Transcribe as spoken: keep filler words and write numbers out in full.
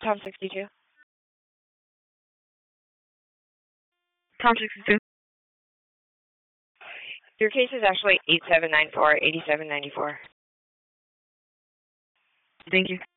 Tom sixty-two. Tom sixty-two. Your case is actually eight seven nine four, eight seven nine four. Thank you.